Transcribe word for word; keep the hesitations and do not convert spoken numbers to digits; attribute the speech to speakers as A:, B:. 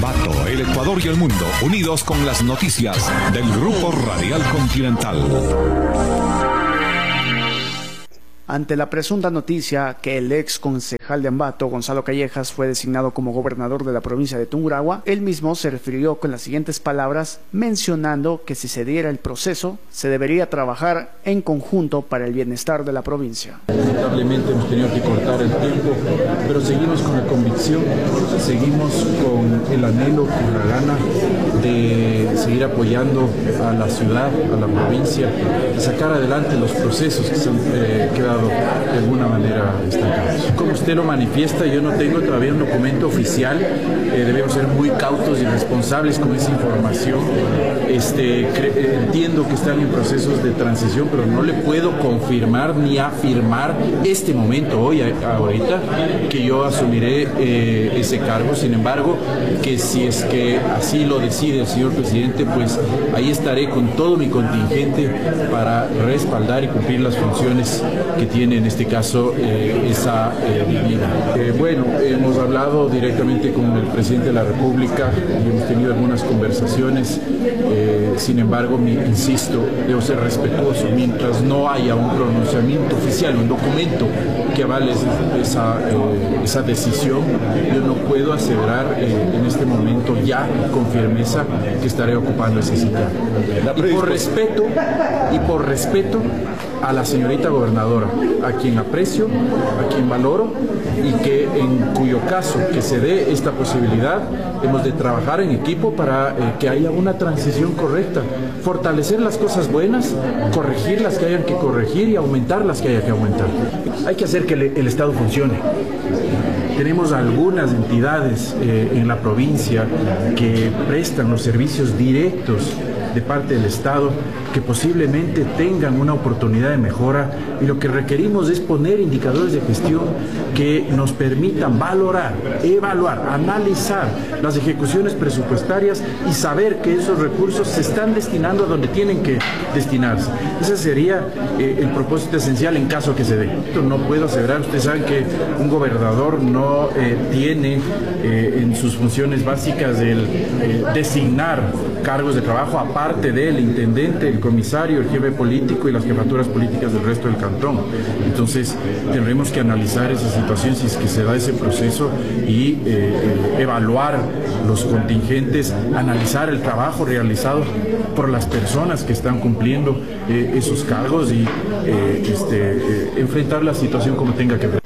A: Ambato, el Ecuador y el mundo, unidos con las noticias del Grupo Radial Continental.
B: Ante la presunta noticia que el ex concejal de Ambato, Gonzalo Callejas, fue designado como gobernador de la provincia de Tungurahua, él mismo se refirió con las siguientes palabras, mencionando que si se diera el proceso, se debería trabajar en conjunto para el bienestar de la provincia.
C: Lamentablemente hemos tenido que cortar el tiempo, pero seguimos con la convicción, seguimos con el anhelo, con la gana de seguir apoyando a la ciudad, a la provincia, de sacar adelante los procesos que se han eh, quedado de alguna manera estancados. Como usted lo manifiesta, yo no tengo todavía un documento oficial, eh, debemos ser muy cautos y responsables con esa información. Este, entiendo que están en procesos de transición, pero no le puedo confirmar ni afirmar este momento, hoy, ahorita, que yo asumiré eh, ese cargo. Sin embargo, que si es que así lo decide el señor presidente, pues ahí estaré con todo mi contingente para respaldar y cumplir las funciones que tiene en este caso eh, esa eh, dignidad. Eh, bueno, hemos hablado directamente con el presidente de la República y hemos tenido algunas conversaciones. Eh, sin embargo, mi, insisto, debo ser respetuoso. Mientras no haya un pronunciamiento oficial, un documento que avale esa, eh, esa decisión, yo no puedo aseverar eh, en este momento ya con firmeza que estaré ocupando ese sitio. Y por respeto, y por respeto a la señorita gobernadora, a quien aprecio, a quien valoro y que en cuyo caso que se dé esta posibilidad hemos de trabajar en equipo para eh, que haya una transición correcta, fortalecer las cosas buenas, corregir las que hayan que corregir y aumentar las que haya que aumentar. Hay que hacer que el, el Estado funcione. Tenemos algunas entidades eh, en la provincia que prestan los servicios directos de parte del Estado que posiblemente tengan una oportunidad de mejora, y lo que requerimos es poner indicadores de gestión que nos permitan valorar, evaluar, analizar las ejecuciones presupuestarias y saber que esos recursos se están destinando a donde tienen que destinarse. Ese sería eh, el propósito esencial en caso que se dé. No puedo aseverar, ustedes saben que un gobernador no eh, tiene eh, en sus funciones básicas el eh, designar cargos de trabajo aparte del intendente, el comisario, el jefe político y las jefaturas políticas del resto del cantón. Entonces tendremos que analizar esa situación si es que se da ese proceso y eh, eh, evaluar los contingentes, analizar el trabajo realizado por las personas que están cumpliendo eh, esos cargos y eh, este, eh, enfrentar la situación como tenga que ver.